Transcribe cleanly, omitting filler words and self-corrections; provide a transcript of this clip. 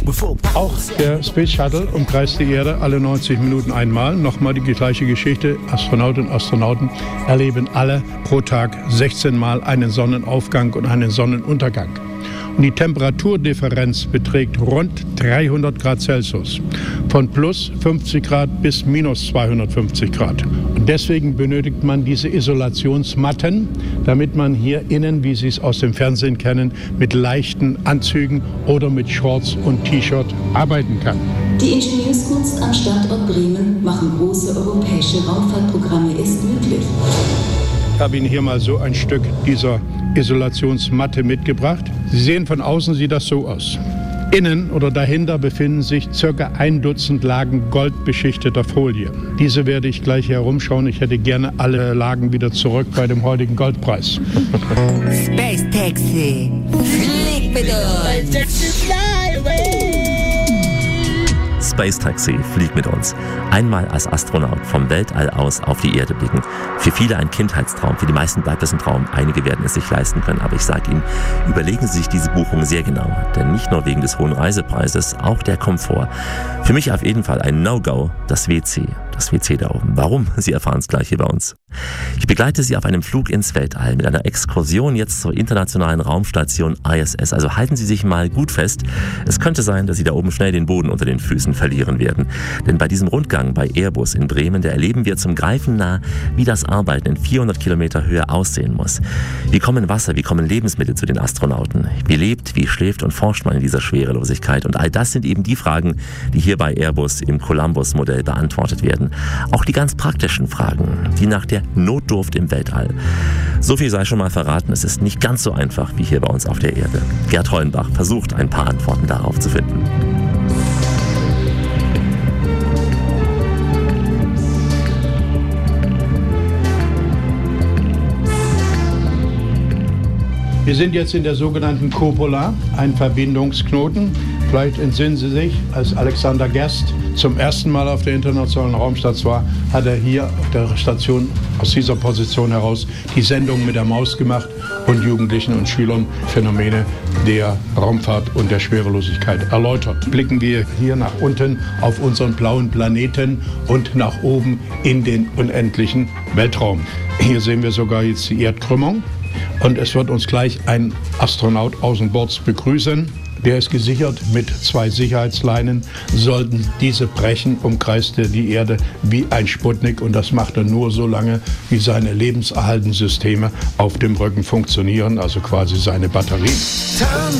Auch der Space Shuttle umkreist die Erde alle 90 Minuten einmal. Nochmal die gleiche Geschichte. Astronautinnen und Astronauten erleben alle pro Tag 16 Mal einen Sonnenaufgang und einen Sonnenuntergang. Und die Temperaturdifferenz beträgt rund 300 Grad Celsius, von plus 50 Grad bis minus 250 Grad. Und deswegen benötigt man diese Isolationsmatten, damit man hier innen, wie Sie es aus dem Fernsehen kennen, mit leichten Anzügen oder mit Shorts und T-Shirt arbeiten kann. Die Ingenieurskunst am Standort Bremen machen große europäische Raumfahrtprogramme erst möglich. Ich habe Ihnen hier mal so ein Stück dieser Isolationsmatte mitgebracht. Sie sehen, von außen sieht das so aus. Innen oder dahinter befinden sich ca. 1 Dutzend Lagen goldbeschichteter Folie. Diese werde ich gleich herumschauen. Ich hätte gerne alle Lagen wieder zurück bei dem heutigen Goldpreis. Space Taxi, flieg mit uns! Space Taxi, flieg mit uns. Einmal als Astronaut vom Weltall aus auf die Erde blicken. Für viele ein Kindheitstraum, für die meisten bleibt es ein Traum. Einige werden es sich leisten können, aber ich sage Ihnen, überlegen Sie sich diese Buchung sehr genau. Denn nicht nur wegen des hohen Reisepreises, auch der Komfort. Für mich auf jeden Fall ein No-Go, das WC. Das WC da oben. Warum? Sie erfahren es gleich hier bei uns. Ich begleite Sie auf einem Flug ins Weltall mit einer Exkursion jetzt zur internationalen Raumstation ISS. Also halten Sie sich mal gut fest. Es könnte sein, dass Sie da oben schnell den Boden unter den Füßen verlieren werden. Denn bei diesem Rundgang bei Airbus in Bremen, da erleben wir zum Greifen nah, wie das Arbeiten in 400 Kilometer Höhe aussehen muss. Wie kommen Wasser, wie kommen Lebensmittel zu den Astronauten? Wie lebt, wie schläft und forscht man in dieser Schwerelosigkeit? Und all das sind eben die Fragen, die hier bei Airbus im Columbus-Modell beantwortet werden. Auch die ganz praktischen Fragen, die nach der Notdurft im Weltall. So viel sei schon mal verraten, es ist nicht ganz so einfach wie hier bei uns auf der Erde. Gerd Hollenbach versucht, ein paar Antworten darauf zu finden. Wir sind jetzt in der sogenannten Cupola, ein Verbindungsknoten. Vielleicht entsinnen Sie sich, als Alexander Gerst zum ersten Mal auf der Internationalen Raumstation war, hat er hier auf der Station aus dieser Position heraus die Sendung mit der Maus gemacht und Jugendlichen und Schülern Phänomene der Raumfahrt und der Schwerelosigkeit erläutert. Blicken wir hier nach unten auf unseren blauen Planeten und nach oben in den unendlichen Weltraum. Hier sehen wir sogar jetzt die Erdkrümmung. Und es wird uns gleich ein Astronaut außen Bords begrüßen. Der ist gesichert mit 2 Sicherheitsleinen. Sollten diese brechen, umkreist er die Erde wie ein Sputnik. Und das macht er nur so lange, wie seine lebenserhaltenden Systeme auf dem Rücken funktionieren, also quasi seine Batterie.